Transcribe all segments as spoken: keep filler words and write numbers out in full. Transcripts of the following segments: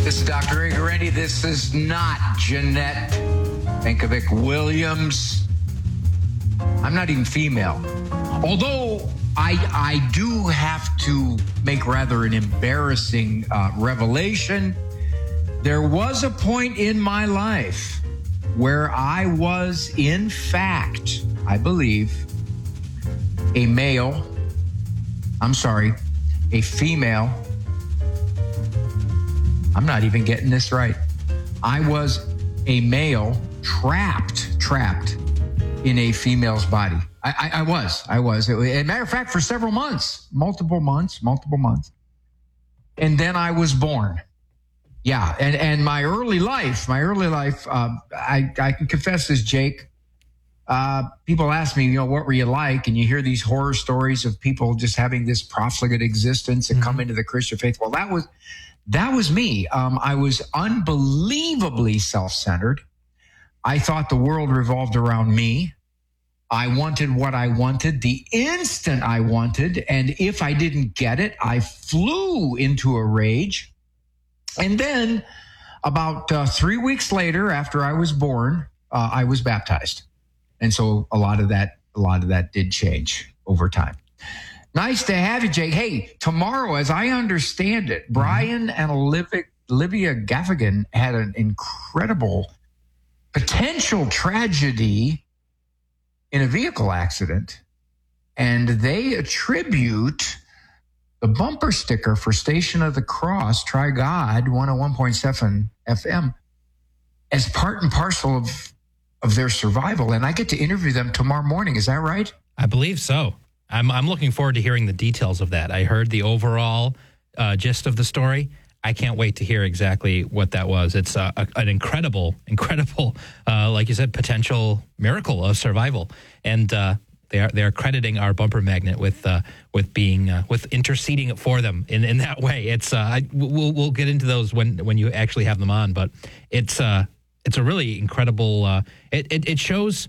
This is Doctor Ray Guarendi. This is not Jeanette Benkovic Williams. I'm not even female. Although I I do have to make rather an embarrassing uh, revelation. There was a point in my life where I was, in fact, I believe, a male, I'm sorry, a female. I'm not even getting this right. I was a male trapped, trapped in a female's body. I, I, I was, I was. As a matter of fact, for several months, multiple months, multiple months. And then I was born. Yeah, and, and my early life, my early life, uh, I, I can confess this, Jake. Uh, people ask me, you know, what were you like? And you hear these horror stories of people just having this profligate existence and mm-hmm. come into the Christian faith. Well, that was that was me. Um, I was unbelievably self-centered. I thought the world revolved around me. I wanted what I wanted the instant I wanted. And if I didn't get it, I flew into a rage. And then about uh, three weeks later, after I was born, uh, I was baptized. And so a lot of that, a lot of that did change over time. Nice to have you, Jake. Hey, tomorrow, as I understand it, mm-hmm. Brian and Olivia, Olivia Gaffigan had an incredible potential tragedy in a vehicle accident. And they attribute the bumper sticker for Station of the Cross, Try God, one oh one point seven F M, as part and parcel of, of their survival. And I get to interview them tomorrow morning. Is that right? I believe so. I'm I'm looking forward to hearing the details of that. I heard the overall uh, gist of the story. I can't wait to hear exactly what that was. It's uh, a, an incredible, incredible, uh, like you said, potential miracle of survival. And uh, they are they are crediting our bumper magnet with uh, with being uh, with interceding for them in, in that way. It's uh, I, we'll we'll get into those when when you actually have them on. But it's uh, it's a really incredible. Uh, it, it it shows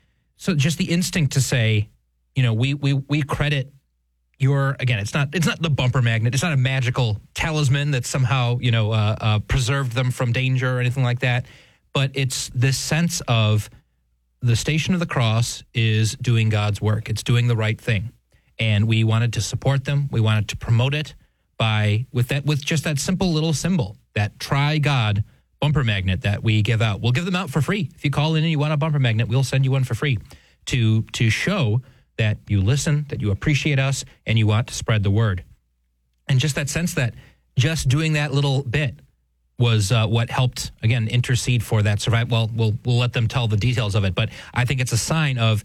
so just the instinct to say, you know, we we we credit your, again, it's not it's not the bumper magnet. It's not a magical talisman that somehow, you know, uh, uh, preserved them from danger or anything like that. But it's this sense of the Station of the Cross is doing God's work. It's doing the right thing. And we wanted to support them. We wanted to promote it by with that with just that simple little symbol, that Try God bumper magnet that we give out. We'll give them out for free. If you call in and you want a bumper magnet, we'll send you one for free to to show that you listen, that you appreciate us, and you want to spread the word. And just that sense that just doing that little bit was uh, what helped, again, intercede for that survival. Well, we'll we'll let them tell the details of it, but I think it's a sign of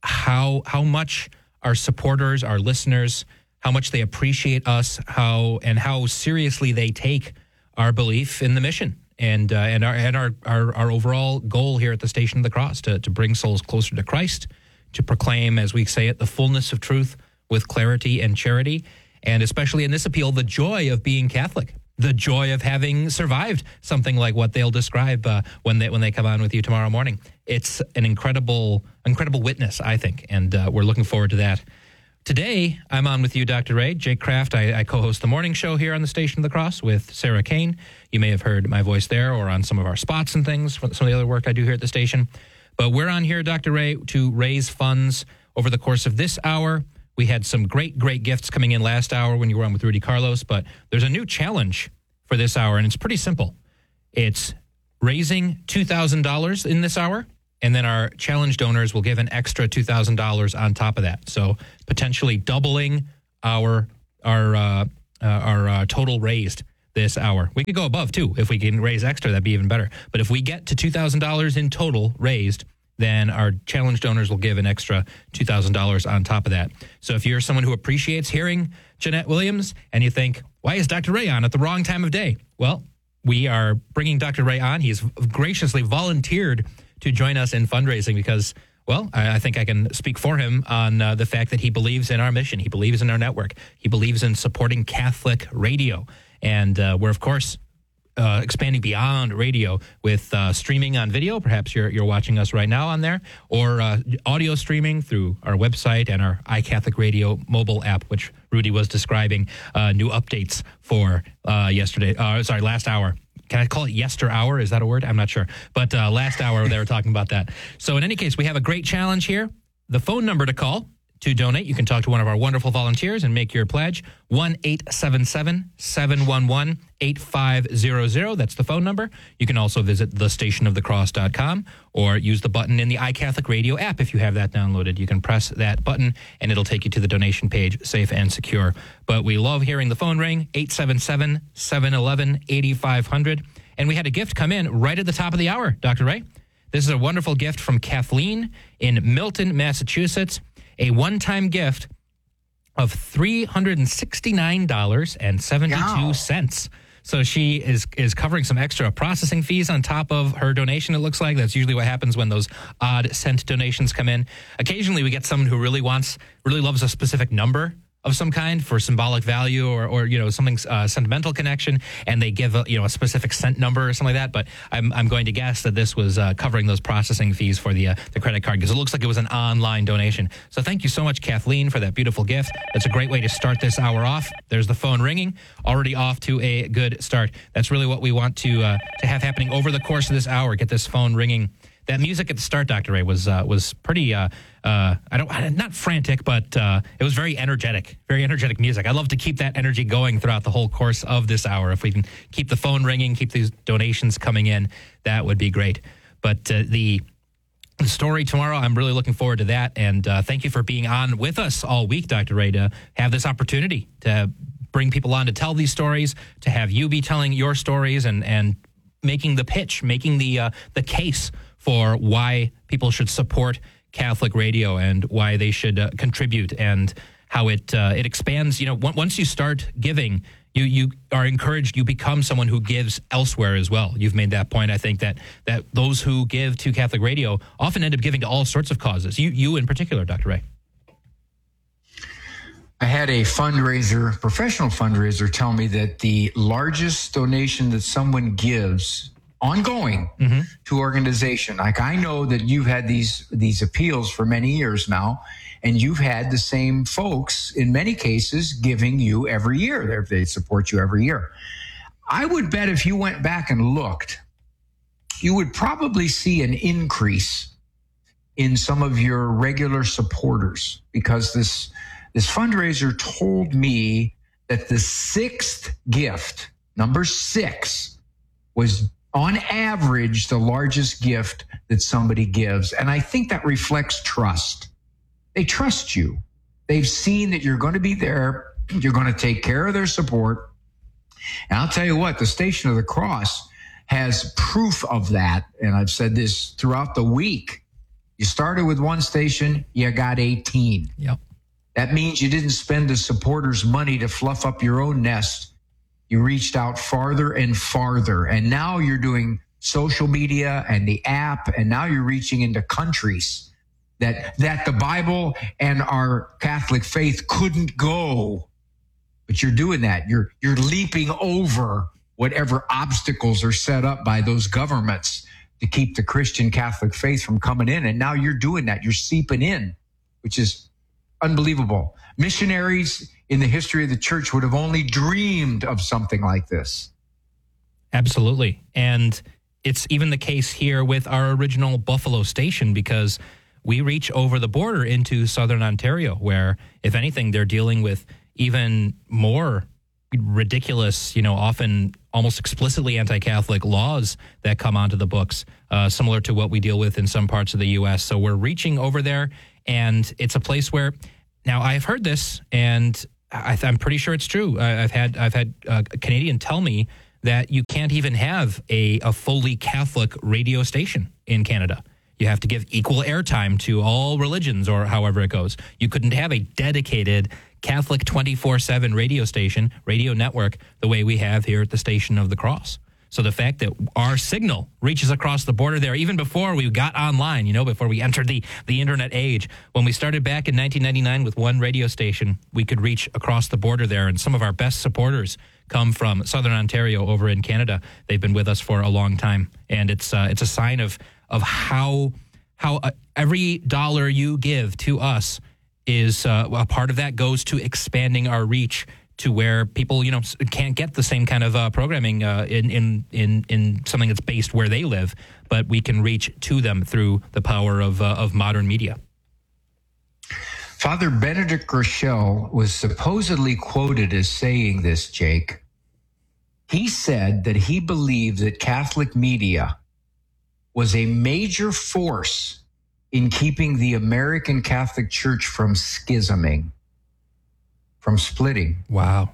how how much our supporters, our listeners, how much they appreciate us, how and how seriously they take our belief in the mission and uh, and our and our, our our overall goal here at the Station of the Cross to to bring souls closer to Christ, to proclaim, as we say it, the fullness of truth with clarity and charity, and especially in this appeal, the joy of being Catholic, the joy of having survived something like what they'll describe uh, when they when they come on with you tomorrow morning. It's an incredible, incredible witness, I think, and uh, we're looking forward to that. Today, I'm on with you, Doctor Ray. Jake Kraft, I, I co-host the morning show here on the Station of the Cross with Sarah Kane. You may have heard my voice there or on some of our spots and things, some of the other work I do here at the station. But we're on here, Doctor Ray, to raise funds over the course of this hour. We had some great, great gifts coming in last hour when you were on with Rudy Carlos, but there's a new challenge for this hour, and it's pretty simple. It's raising two thousand dollars in this hour, and then our challenge donors will give an extra two thousand dollars on top of that. So potentially doubling our our uh, uh, our uh, total raised this hour. We could go above, too. If we can raise extra, that'd be even better. But if we get to two thousand dollars in total raised, then our challenge donors will give an extra two thousand dollars on top of that. So if you're someone who appreciates hearing Jeanette Williams and you think, why is Doctor Ray on at the wrong time of day? Well, we are bringing Doctor Ray on. He's graciously volunteered to join us in fundraising because, well, I, I think I can speak for him on uh, the fact that he believes in our mission. He believes in our network. He believes in supporting Catholic radio. And uh, we're, of course, uh, expanding beyond radio with uh, streaming on video. Perhaps you're you're watching us right now on there, or uh, audio streaming through our website and our iCatholic Radio mobile app, which Rudy was describing uh, new updates for uh, yesterday. Uh, sorry, last hour. can I call it yester hour? Is that a word? I'm not sure. But uh, last hour they were talking about that. So in any case, we have a great challenge here. The phone number to call to donate, you can talk to one of our wonderful volunteers and make your pledge. one eight seven seven, seven one one, eight five zero zero. That's the phone number. You can also visit the station of the cross dot com or use the button in the iCatholic Radio app if you have that downloaded. You can press that button and it'll take you to the donation page, safe and secure. But we love hearing the phone ring, eight seven seven, seven one one, eight five zero zero. And we had a gift come in right at the top of the hour, Doctor Ray. This is a wonderful gift from Kathleen in Milton, Massachusetts. A one-time gift of three hundred sixty-nine dollars and seventy-two cents. Wow. So she is is covering some extra processing fees on top of her donation, it looks like. That's usually what happens when those odd cent donations come in. Occasionally we get someone who really wants, really loves a specific number of some kind for symbolic value or, or you know, something uh, sentimental connection, and they give a, you know, a specific cent number or something like that. But I'm I'm going to guess that this was uh, covering those processing fees for the uh, the credit card, because it looks like it was an online donation. So thank you so much, Kathleen, for that beautiful gift. That's a great way to start this hour off. There's the phone ringing, already off to a good start. That's really what we want to uh, to have happening over the course of this hour. Get this phone ringing. That music at the start, Doctor Ray, was uh, was pretty. Uh, uh, I don't not frantic, but uh, it was very energetic, very energetic music. I'd love to keep that energy going throughout the whole course of this hour. If we can keep the phone ringing, keep these donations coming in, that would be great. But uh, the the story tomorrow, I'm really looking forward to that. And uh, thank you for being on with us all week, Doctor Ray, to have this opportunity to bring people on to tell these stories, to have you be telling your stories and and making the pitch, making the uh, the case for why people should support Catholic radio and why they should uh, contribute, and how it uh, it expands. You know, w- once you start giving, you you are encouraged. You become someone who gives elsewhere as well. You've made that point. I think that that those who give to Catholic radio often end up giving to all sorts of causes. You you in particular, Doctor Ray. I had a fundraiser, professional fundraiser, tell me that the largest donation that someone gives ongoing mm-hmm. to organization. Like, I know that you've had these these appeals for many years now, and you've had the same folks in many cases giving you every year. They support you every year. I would bet if you went back and looked, you would probably see an increase in some of your regular supporters, because this this fundraiser told me that the sixth gift, number six, was on average the largest gift that somebody gives. And I think that reflects trust. They trust you. They've seen that you're going to be there. You're going to take care of their support. And I'll tell you what, the Station of the Cross has proof of that. And I've said this throughout the week. You started with one station, you got eighteen. Yep. That means you didn't spend the supporters' money to fluff up your own nest. You reached out farther and farther, and now you're doing social media and the app, and now you're reaching into countries that that the Bible and our Catholic faith couldn't go. But you're doing that. You're you're leaping over whatever obstacles are set up by those governments to keep the Christian Catholic faith from coming in, and now you're doing that. You're seeping in, which is unbelievable. Missionaries in the history of the church would have only dreamed of something like this. Absolutely. And it's even the case here with our original Buffalo station, because we reach over the border into southern Ontario, where, if anything, they're dealing with even more ridiculous, you know, often almost explicitly anti-Catholic laws that come onto the books, uh, similar to what we deal with in some parts of the U S. So we're reaching over there, and it's a place where, now I've heard this, and I th- I'm pretty sure it's true. I- I've had I've had uh, a Canadian tell me that you can't even have a, a fully Catholic radio station in Canada. You have to give equal airtime to all religions, or however it goes. You couldn't have a dedicated Catholic twenty-four seven radio station, radio network, the way we have here at the Station of the Cross. So the fact that our signal reaches across the border there, even before we got online, you know, before we entered the, the internet age, when we started back in nineteen ninety-nine with one radio station, we could reach across the border there. And some of our best supporters come from Southern Ontario over in Canada. They've been with us for a long time. And it's uh, it's a sign of of how, how uh, every dollar you give to us is uh, a part of that goes to expanding our reach to where people, you know, can't get the same kind of uh, programming uh, in, in in in something that's based where they live, but we can reach to them through the power of uh, of modern media. Father Benedict Rochelle was supposedly quoted as saying this, Jake. He said that he believed that Catholic media was a major force in keeping the American Catholic Church from schisming, from splitting. Wow.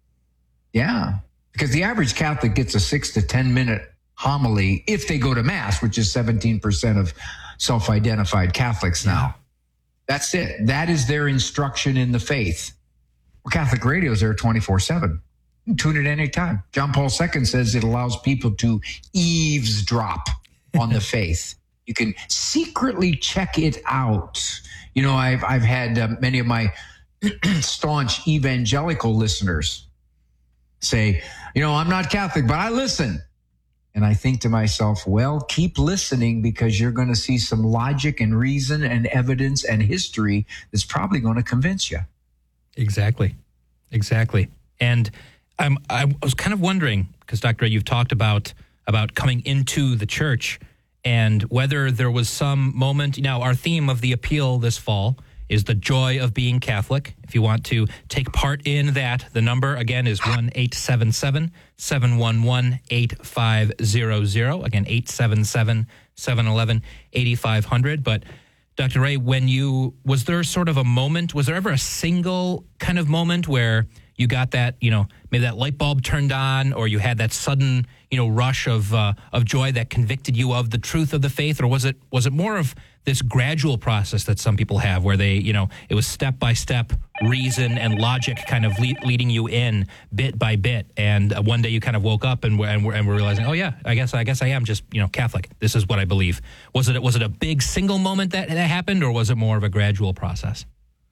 Yeah, because the average Catholic gets a six to ten minute homily if they go to Mass, which is seventeen percent of self-identified Catholics now. Yeah. That's it. That is their instruction in the faith. Well, Catholic radio is there twenty-four seven. You can tune it anytime. John Paul the Second says it allows people to eavesdrop on the faith. You can secretly check it out. You know, I've I've had uh, many of my staunch evangelical listeners say, you know, I'm not Catholic, but I listen. And I think to myself, well, keep listening, because you're going to see some logic and reason and evidence and history that's probably going to convince you. Exactly. Exactly. And I'm, I was kind of wondering, because Doctor Ray, you've talked about, about coming into the church and whether there was some moment. Now, our theme of the appeal this fall is the joy of being Catholic. If you want to take part in that, the number, again, is one eight seven seven, seven one one, eight five zero zero. Again, eight seven seven, seven one one, eight five zero zero. But Doctor Ray, when you, was there sort of a moment, was there ever a single kind of moment where you got that, you know, maybe that light bulb turned on, or you had that sudden, you know, rush of uh, of joy that convicted you of the truth of the faith? Or was it was it more of this gradual process that some people have, where they, you know, it was step by step reason and logic kind of lead, leading you in bit by bit, and uh, one day you kind of woke up and were, and were and were realizing, oh yeah, I guess I guess I am just, you know, Catholic. This is what I believe. Was it was it a big single moment that that happened, or was it more of a gradual process?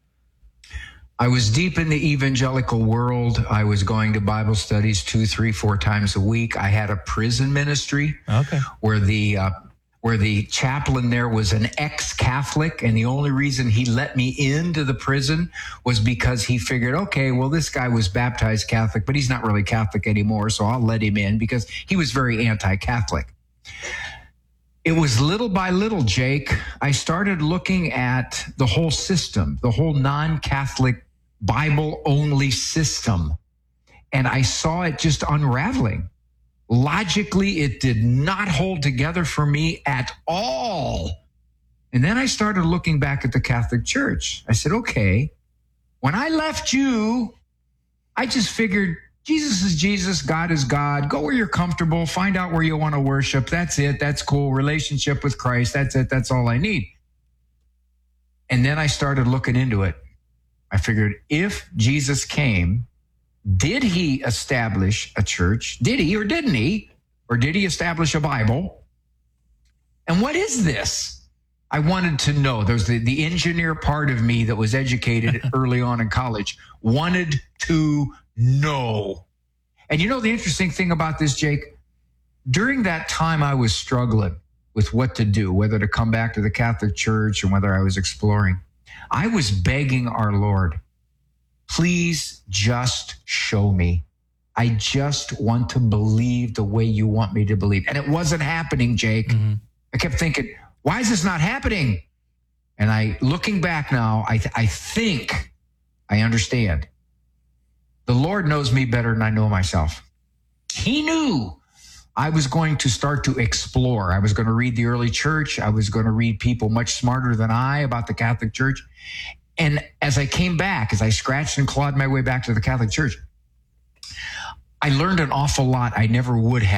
I was deep in the evangelical world. I was going to Bible studies two, three, four times a week. I had a prison ministry okay. where the uh, where the chaplain there was an ex-Catholic, and the only reason he let me into the prison was because he figured, okay, well, this guy was baptized Catholic, but he's not really Catholic anymore, so I'll let him in, because he was very anti-Catholic. It was little by little, Jake, I started looking at the whole system, the whole non-Catholic Bible-only system, and I saw it just unraveling. Logically, it did not hold together for me at all. And then I started looking back at the Catholic Church. I said, okay, when I left you, I just figured Jesus is Jesus, God is God. Go where you're comfortable, find out where you want to worship. That's it. That's cool. Relationship with Christ. That's it. That's all I need. And then I started looking into it. I figured, if Jesus came, did he establish a church? Did he or didn't he? Or did he establish a Bible? And what is this? I wanted to know. There's the, the engineer part of me that was educated early on in college, wanted to know. And you know the interesting thing about this, Jake? During that time, I was struggling with what to do, whether to come back to the Catholic Church or whether I was exploring. I was begging our Lord, please just show me. I just want to believe the way you want me to believe. And it wasn't happening, Jake. Mm-hmm. I kept thinking, why is this not happening? And I, looking back now, I, th- I think I understand. The Lord knows me better than I know myself. He knew I was going to start to explore. I was going to read the early church. I was going to read people much smarter than I about the Catholic Church. And as I came back, as I scratched and clawed my way back to the Catholic Church, I learned an awful lot I never would have.